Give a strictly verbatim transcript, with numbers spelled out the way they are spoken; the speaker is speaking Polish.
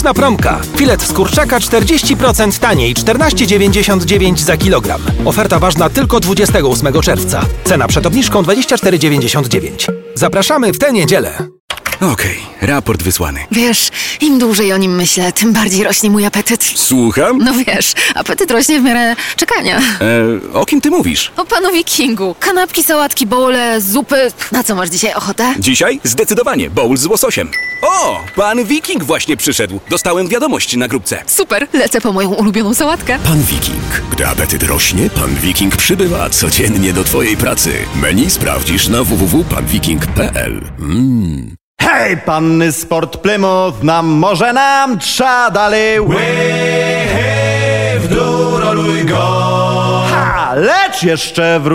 Na promka. Filet z kurczaka czterdzieści procent taniej, czternaście dziewięćdziesiąt dziewięć za kilogram. Oferta ważna tylko dwudziestego ósmego czerwca. Cena przed obniżką dwadzieścia cztery dziewięćdziesiąt dziewięć. Zapraszamy w tę niedzielę. Okej, okay, raport wysłany. Wiesz, im dłużej o nim myślę, tym bardziej rośnie mój apetyt. Słucham? No wiesz, apetyt rośnie w miarę czekania. E, o kim ty mówisz? O panu Wikingu. Kanapki, sałatki, bowle, zupy. Na co masz dzisiaj ochotę? Dzisiaj? Zdecydowanie, bowl z łososiem. O, pan Wiking właśnie przyszedł. Dostałem wiadomość na grupce. Super, lecę po moją ulubioną sałatkę. Pan Wiking. Gdy apetyt rośnie, pan Wiking przybywa codziennie do twojej pracy. Menu sprawdzisz na w w w kropka pan wiking kropka p l. Mmm. Hej, panny Sport Plymouth, nam może nam trza dalej. Way, hey, w dół roluj go. Ha, lecz jeszcze w